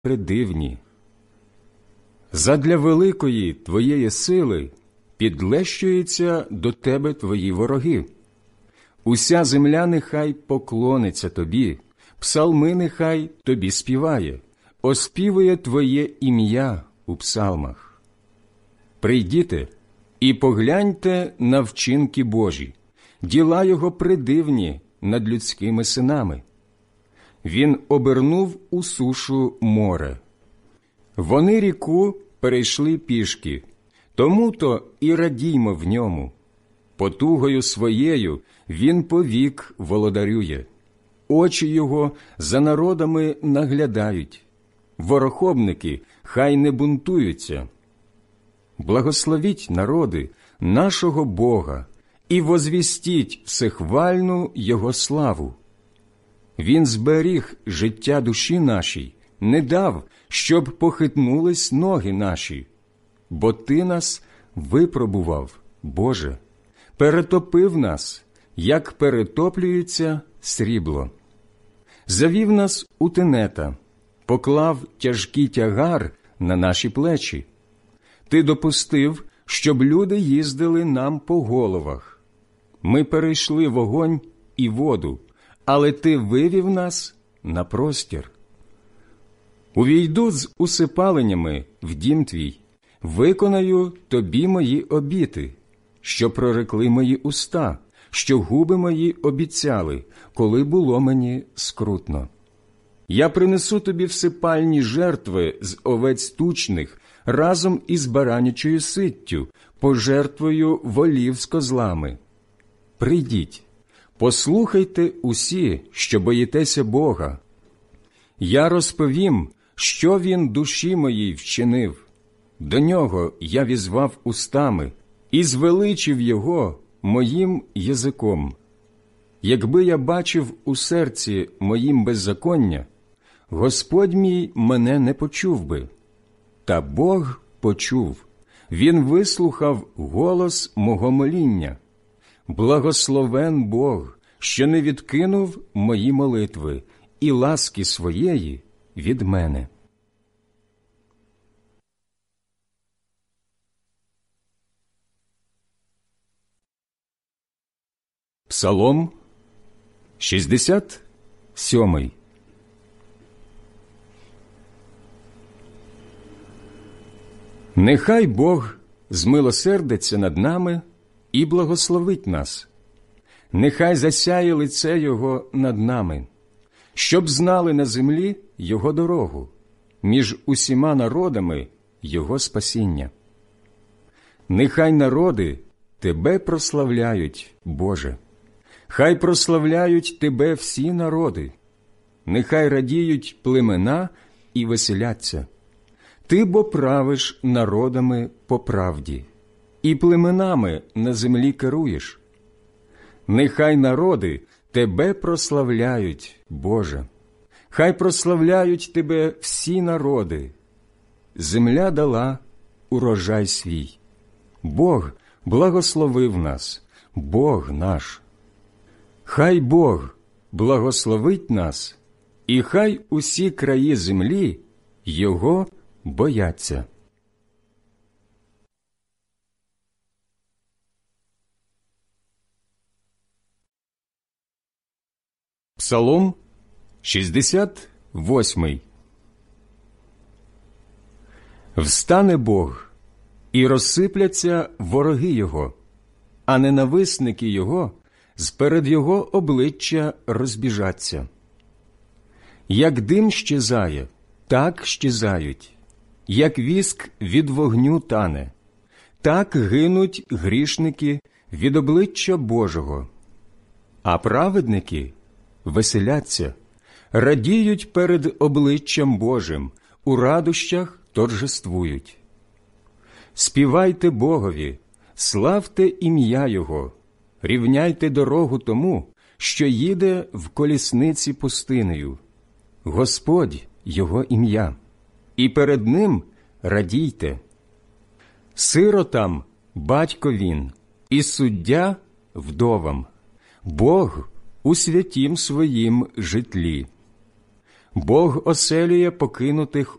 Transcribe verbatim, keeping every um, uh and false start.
придивні. Задля великої твоєї сили підлещуються до тебе твої вороги. Уся земля нехай поклониться тобі, псалми нехай тобі співає, оспівує твоє ім'я у псалмах. Прийдіте і погляньте на вчинки Божі, діла його придивні над людськими синами. Він обернув у сушу море. Вони ріку перейшли пішки, тому-то і радіймо в ньому. Потугою своєю він повік володарює. Очі його за народами наглядають. Ворохобники хай не бунтуються. Благословіть, народи, нашого Бога, і возвістіть всехвальну Його славу. Він зберіг життя душі нашій, не дав, щоб похитнулись ноги наші. Бо Ти нас випробував, Боже, перетопив нас, як перетоплюється срібло. Завів нас у тенета, поклав тяжкий тягар на наші плечі. Ти допустив, щоб люди їздили нам по головах. Ми перейшли вогонь і воду, але Ти вивів нас на простір. Увійду з усипаленнями в дім Твій, виконаю Тобі мої обіти, що прорекли мої уста, що губи мої обіцяли, коли було мені скрутно. Я принесу Тобі всипальні жертви з овець тучних разом із баранячою ситтю, пожертвою волів з козлами. Прийдіть, послухайте усі, що боїтеся Бога. Я розповім, що Він душі моїй вчинив. До Нього я візвав устами і звеличив Його моїм язиком. Якби я бачив у серці моїм беззаконня, Господь мій мене не почув би. Та Бог почув, Він вислухав голос мого моління. Благословен Бог, що не відкинув мої молитви і ласки своєї від мене. Псалом шістдесят сьомий. Нехай Бог змилосердиться над нами і благословить нас. Нехай засяє лице Його над нами, щоб знали на землі Його дорогу, між усіма народами Його спасіння. Нехай народи Тебе прославляють, Боже. Хай прославляють Тебе всі народи. Нехай радіють племена і веселяться. Ти бо правиш народами по правді, і племенами на землі керуєш. Нехай народи Тебе прославляють, Боже. Хай прославляють Тебе всі народи. Земля дала урожай свій. Бог благословив нас, Бог наш. Хай Бог благословить нас, і хай усі краї землі Його бояться. Псалом шістдесят восьмий. Встане Бог, і розсипляться вороги Його, а ненависники Його зперед Його обличчя розбіжаться. Як дим щезає, так щезають, як віск від вогню тане, так гинуть грішники від обличчя Божого. А праведники веселяться, радіють перед обличчям Божим, у радощах торжествують. Співайте Богові, славте ім'я Його, рівняйте дорогу тому, що їде в колісниці пустинею. Господь – Його ім'я, і перед Ним радійте. Сиротам – батько Він, і суддя – вдовам, Бог – у святім своїм житлі. Бог оселює покинутих